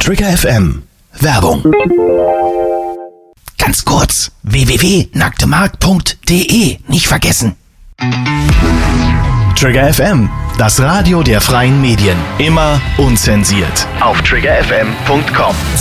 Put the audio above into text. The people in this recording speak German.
Trigger FM. Werbung. Ganz kurz, www.nacktemarkt.de. Nicht vergessen. Trigger FM, das Radio der freien Medien. Immer unzensiert. Auf triggerfm.com.